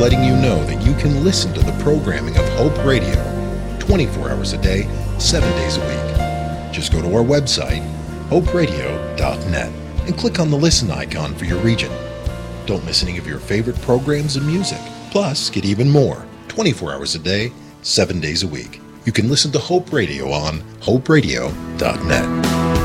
letting you know that you can listen to the programming of Hope Radio 24 hours a day, 7 days a week. Just go to our website, hoperadio.net, and click on the listen icon for your region. Don't miss any of your favorite programs and music. Plus, get even more 24 hours a day, 7 days a week. You can listen to Hope Radio on hoperadio.net.